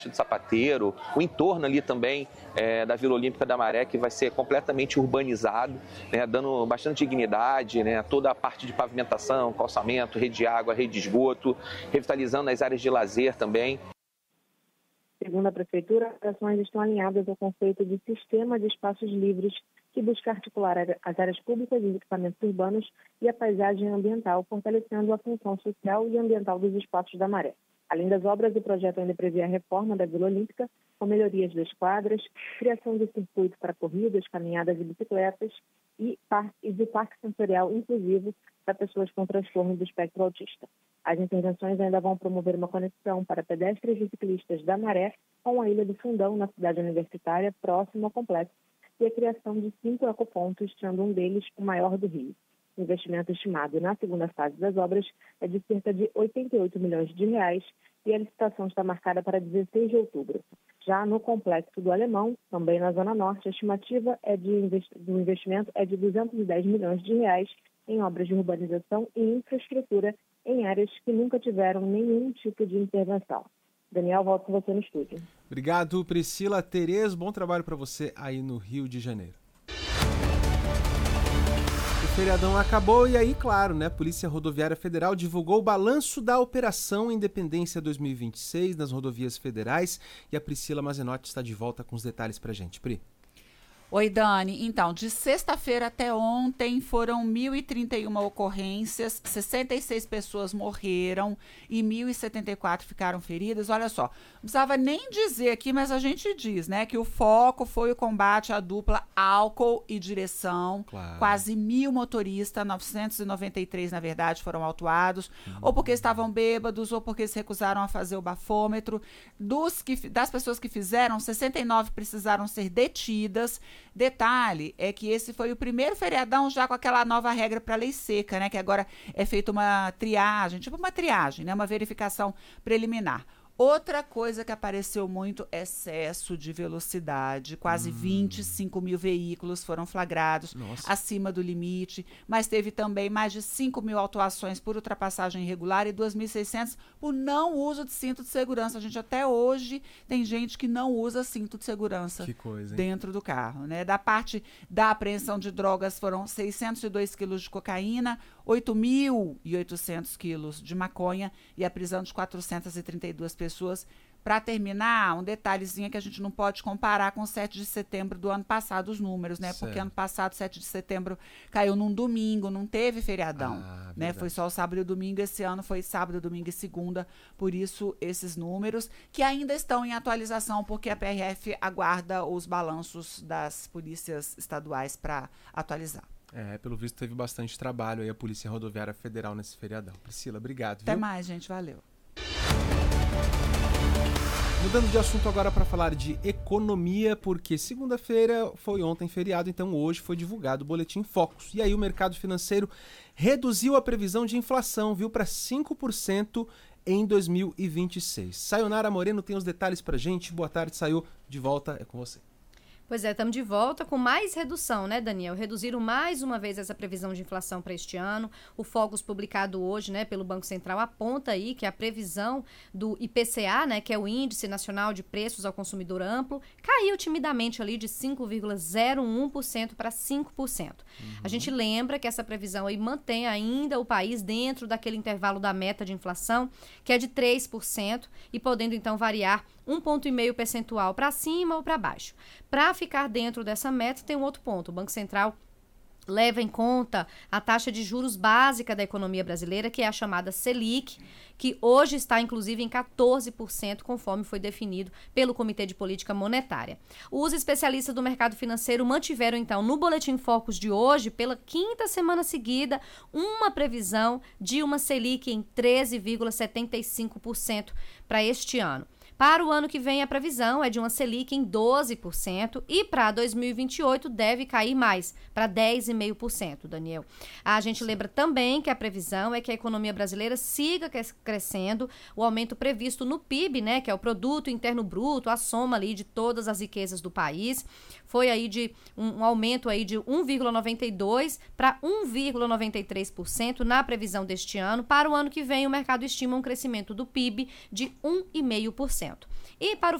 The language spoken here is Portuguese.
do Sapateiro, o entorno ali também da Vila Olímpica da Maré, que vai ser completamente urbanizado, né, dando bastante dignidade, né, toda a parte de pavimentação, calçamento, rede de água, rede de esgoto, revitalizando as áreas de lazer também. Segundo a Prefeitura, as ações estão alinhadas ao conceito de sistema de espaços livres, que busca articular as áreas públicas e equipamentos urbanos e a paisagem ambiental, fortalecendo a função social e ambiental dos espaços da Maré. Além das obras, o projeto ainda prevê a reforma da Vila Olímpica, com melhorias das quadras, criação de circuito para corridas, caminhadas e bicicletas e de parque sensorial inclusivo para pessoas com transtorno do espectro autista. As intervenções ainda vão promover uma conexão para pedestres e ciclistas da Maré com a Ilha do Fundão, na cidade universitária, próximo ao complexo, e a criação de 5 ecopontos, sendo um deles o maior do Rio. O investimento estimado na segunda fase das obras é de cerca de 88 milhões de reais e a licitação está marcada para 16 de outubro. Já no Complexo do Alemão, também na Zona Norte, a estimativa do investimento é de 210 milhões de reais em obras de urbanização e infraestrutura em áreas que nunca tiveram nenhum tipo de intervenção. Daniel, volto com você no estúdio. Obrigado, Priscila. Tereza, bom trabalho para você aí no Rio de Janeiro. O feriadão acabou e aí, claro, né? A Polícia Rodoviária Federal divulgou o balanço da Operação Independência 2026 nas rodovias federais e a Priscila Mazenotti está de volta com os detalhes pra gente. Pri. Oi, Dani. Então, de sexta-feira até ontem foram 1.031 ocorrências, 66 pessoas morreram e 1.074 ficaram feridas. Olha só, não precisava nem dizer aqui, mas a gente diz, né, que o foco foi o combate à dupla álcool e direção. Claro. Quase 1.000 motoristas, 993 na verdade, foram autuados, ou porque estavam bêbados, ou porque se recusaram a fazer o bafômetro. Das pessoas que fizeram, 69 precisaram ser detidas. Detalhe é que esse foi o primeiro feriadão já com aquela nova regra para a lei seca, né? Que agora é feita uma triagem, tipo uma triagem, né? Uma verificação preliminar. Outra coisa que apareceu muito, excesso de velocidade. Quase 25 mil veículos foram flagrados acima do limite, mas teve também mais de 5 mil autuações por ultrapassagem irregular e 2.600 por não uso de cinto de segurança. A gente até hoje tem gente que não usa cinto de segurança dentro do carro, né? Da parte da apreensão de drogas foram 602 quilos de cocaína, 8.800 quilos de maconha e a prisão de 432 pessoas. Para terminar, um detalhezinho que a gente não pode comparar com o 7 de setembro do ano passado, os números, né? Certo. Porque ano passado, 7 de setembro, caiu num domingo, não teve feriadão, né? Foi só o sábado e o domingo, esse ano foi sábado, domingo e segunda, por isso esses números, que ainda estão em atualização, porque a PRF aguarda os balanços das polícias estaduais para atualizar. Pelo visto teve bastante trabalho aí a Polícia Rodoviária Federal nesse feriadão. Priscila, obrigado. Até mais, gente. Valeu. Mudando de assunto agora para falar de economia, porque segunda-feira foi ontem feriado, então hoje foi divulgado o Boletim Focus. E aí o mercado financeiro reduziu a previsão de inflação, viu, para 5% em 2026. Sayonara Moreno tem os detalhes pra gente. Boa tarde, Sayo. De volta, é com você. Pois é, estamos de volta com mais redução, né, Daniel? Reduziram mais uma vez essa previsão de inflação para este ano. O Focus publicado hoje, né, pelo Banco Central aponta aí que a previsão do IPCA, né, que é o Índice Nacional de Preços ao Consumidor Amplo, caiu timidamente ali de 5,01% para 5%. A gente lembra que essa previsão aí mantém ainda o país dentro daquele intervalo da meta de inflação, que é de 3%, e podendo então variar 1,5 ponto percentual para cima ou para baixo. Para ficar dentro dessa meta, tem um outro ponto. O Banco Central leva em conta a taxa de juros básica da economia brasileira, que é a chamada Selic, que hoje está, inclusive, em 14%, conforme foi definido pelo Comitê de Política Monetária. Os especialistas do mercado financeiro mantiveram, então, no Boletim Focus de hoje, pela 5ª semana seguida, uma previsão de uma Selic em 13,75% para este ano. Para o ano que vem, a previsão é de uma Selic em 12% e para 2028 deve cair mais, para 10,5%, Daniel. A gente lembra também que a previsão é que a economia brasileira siga crescendo. O aumento previsto no PIB, né, que é o Produto Interno Bruto, a soma ali de todas as riquezas do país, foi aí de um aumento aí de 1,92% para 1,93% na previsão deste ano. Para o ano que vem, o mercado estima um crescimento do PIB de 1,5%. 2%. E para o